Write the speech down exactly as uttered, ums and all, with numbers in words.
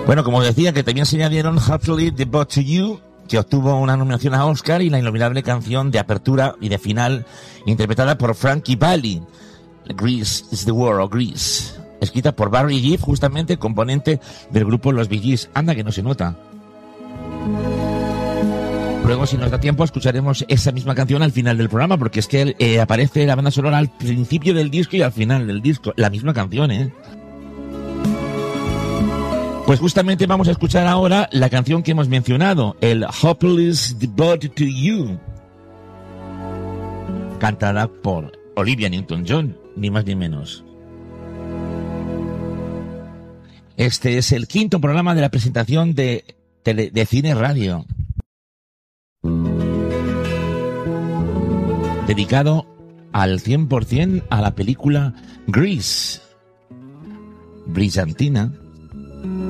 Bueno, como decía, que también se añadieron Happily Devoted to You, que obtuvo una nominación a Oscar, y la inolvidable canción de apertura y de final interpretada por Frankie Valli, Grease is the War, o Grease, escrita por Barry Gibb, justamente componente del grupo Los Bee Gees. Anda, que no se nota. Luego, si nos da tiempo, escucharemos esa misma canción al final del programa, porque es que eh, aparece la banda sonora al principio del disco y al final del disco, la misma canción, ¿eh? Pues justamente vamos a escuchar ahora la canción que hemos mencionado, el Hopeless Devoted to You, cantada por Olivia Newton-John, ni más ni menos. Este es el quinto programa de la presentación de, tele, de Cine Radio, dedicado al cien por ciento a la película Grease, brillantina,